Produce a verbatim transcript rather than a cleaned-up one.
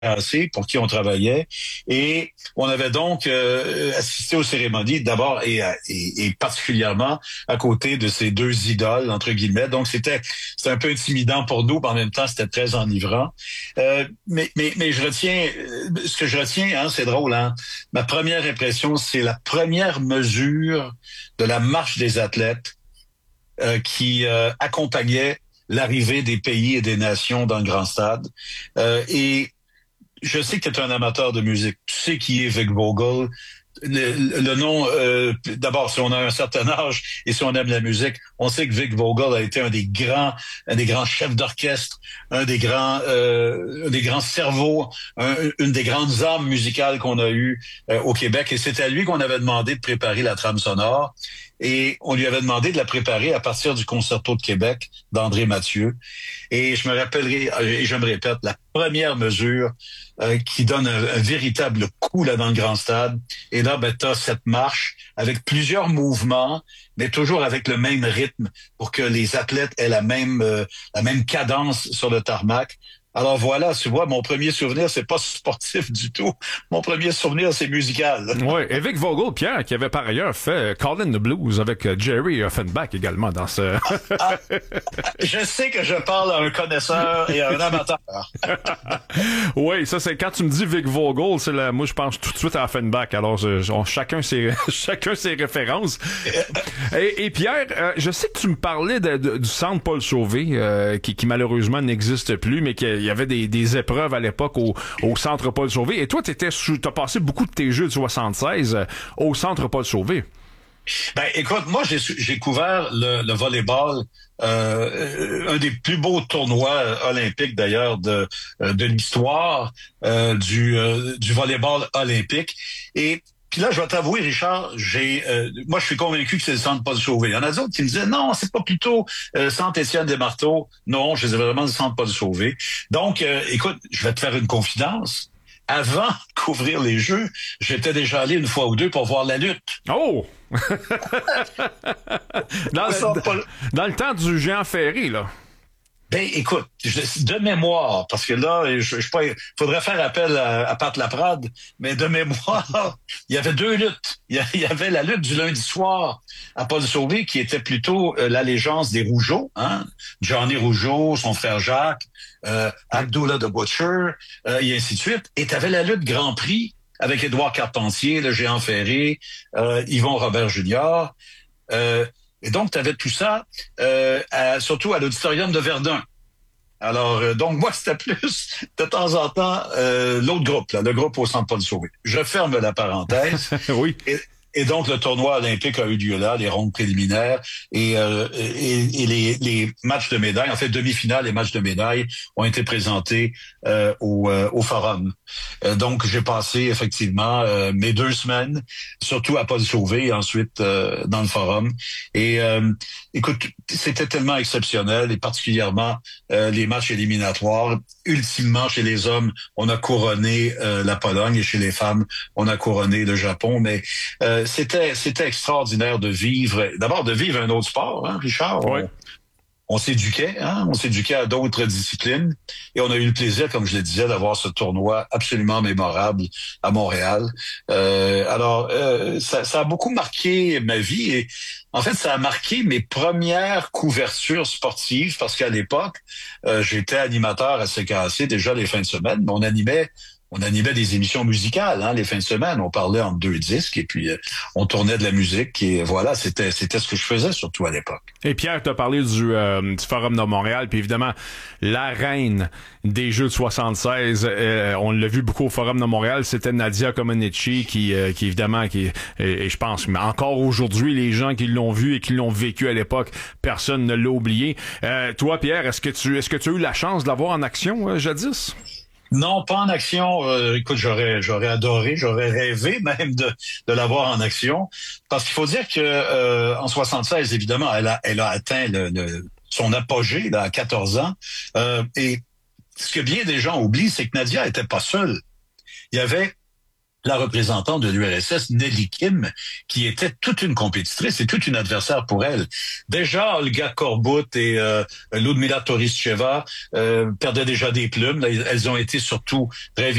pour qui on travaillait. Et on avait donc euh, assisté aux cérémonies d'abord et, et, et particulièrement à côté de ces deux idoles, entre guillemets. Donc, c'était c'était un peu intimidant pour nous, mais en même temps, c'était très enivrant. Euh, mais, mais, mais je retiens, ce que je retiens, hein, c'est drôle, hein. Ma première impression, c'est la première mesure de la marche des athlètes euh, qui euh, accompagnait l'arrivée des pays et des nations dans le grand stade. Euh, et je sais que tu es un amateur de musique. Tu sais qui est Vic Vogel. Le, le nom, euh, d'abord, si on a un certain âge et si on aime la musique, on sait que Vic Vogel a été un des grands, un des grands chefs d'orchestre, un des grands, euh, un des grands cerveaux, un, une des grandes âmes musicales qu'on a eues euh, au Québec. Et c'est à lui qu'on avait demandé de préparer la trame sonore. Et on lui avait demandé de la préparer à partir du Concerto de Québec d'André Mathieu. Et je me rappellerai, et je me répète, la première mesure euh, qui donne un, un véritable coup là dans le grand stade. Et là, ben, t'as cette marche avec plusieurs mouvements, mais toujours avec le même rythme pour que les athlètes aient la même euh, la même cadence sur le tarmac. Alors voilà, tu vois, mon premier souvenir, c'est pas sportif du tout. Mon premier souvenir, c'est musical. Oui, et Vic Vogel, Pierre, qui avait par ailleurs fait Call in the Blues avec Jerry Offenbach également dans ce... ah, je sais que je parle à un connaisseur et à un amateur. Oui, ça c'est quand tu me dis Vic Vogel, c'est la, moi je pense tout de suite à Offenbach. Alors je, on, chacun ses chacun ses références. et, et Pierre, euh, je sais que tu me parlais de, de, du centre Paul Sauvé, euh, qui, qui malheureusement n'existe plus, mais qui il y avait des, des épreuves à l'époque au, au Centre Paul Sauvé. Et toi, t'étais sous, t'as passé beaucoup de tes Jeux de soixante-seize euh, au Centre Paul Sauvé. Ben, écoute, moi, j'ai, j'ai couvert le, le volleyball, euh, un des plus beaux tournois olympiques d'ailleurs de, de l'histoire euh, du, euh, du volleyball olympique. Et puis là, je vais t'avouer, Richard, j'ai, euh, moi, je suis convaincu que c'est le Centre Paul Sauvé. Il y en a d'autres qui me disaient, non, c'est pas plutôt euh, Centre Étienne-Desmarteaux. Non, je disais vraiment le Centre Paul Sauvé. Donc, euh, écoute, je vais te faire une confidence. Avant de couvrir les Jeux, j'étais déjà allé une fois ou deux pour voir la lutte. Oh! dans, le, dans le temps du géant Ferré, là. Ben, écoute, je, de mémoire, parce que là, je, je pas, faudrait faire appel à, à Pat Laprade, mais de mémoire, il y avait deux luttes. Il y avait la lutte du lundi soir à Paul Sauvé, qui était plutôt euh, l'allégeance des Rougeau, hein, Johnny Rougeau, son frère Jacques, euh, Abdullah the Butcher, euh, et ainsi de suite. Et tu avais la lutte Grand Prix avec Édouard Carpentier, le géant Ferré, euh, Yvon Robert Junior, euh, et donc, tu avais tout ça, euh, à, surtout à l'auditorium de Verdun. Alors, euh, donc, moi, c'était plus, de temps en temps, euh, l'autre groupe, là, le groupe au Centre Paul Sauvé. Je ferme la parenthèse. Oui. Et, et donc, le tournoi olympique a eu lieu là, les rondes préliminaires et, euh, et, et les, les matchs de médailles, en fait, demi-finale et matchs de médailles ont été présentés euh, au, euh, au Forum. Euh, donc, j'ai passé effectivement euh, mes deux semaines, surtout à Paul Sauvé et ensuite euh, dans le Forum. Et euh, écoute, c'était tellement exceptionnel et particulièrement euh, les matchs éliminatoires. Ultimement, chez les hommes, on a couronné euh, la Pologne et chez les femmes, on a couronné le Japon. Mais euh, c'était c'était extraordinaire de vivre, d'abord de vivre un autre sport, hein, Richard. Oui. On, on s'éduquait, hein, on s'éduquait à d'autres disciplines et on a eu le plaisir, comme je le disais, d'avoir ce tournoi absolument mémorable à Montréal. Euh, alors, euh, ça, ça a beaucoup marqué ma vie et en fait, ça a marqué mes premières couvertures sportives parce qu'à l'époque, euh, j'étais animateur à C K A C déjà les fins de semaine, mais on animait On animait des émissions musicales, hein, les fins de semaine. On parlait en deux disques et puis euh, on tournait de la musique et voilà, c'était c'était ce que je faisais surtout à l'époque. Et Pierre, t'as parlé du, euh, du Forum de Montréal, puis évidemment la reine des Jeux de soixante-seize. Euh, on l'a vu beaucoup au Forum de Montréal, c'était Nadia Comaneci qui, euh, qui évidemment, qui et, et je pense, mais encore aujourd'hui, les gens qui l'ont vu et qui l'ont vécu à l'époque, personne ne l'a oublié. Euh, toi, Pierre, est-ce que tu est-ce que tu as eu la chance de la voir en action euh, jadis? Non, pas en action. Euh, écoute, j'aurais j'aurais adoré, j'aurais rêvé même de de l'avoir en action, parce qu'il faut dire que euh, en soixante-seize, évidemment, elle a elle a atteint le, le son apogée là, à quatorze ans. Euh, et ce que bien des gens oublient, c'est que Nadia était pas seule. Il y avait la représentante de l'U R S S, Nelly Kim, qui était toute une compétitrice et toute une adversaire pour elle. Déjà, Olga Korbut et euh, Ludmila Toryscheva euh, perdaient déjà des plumes. Là, elles ont été surtout très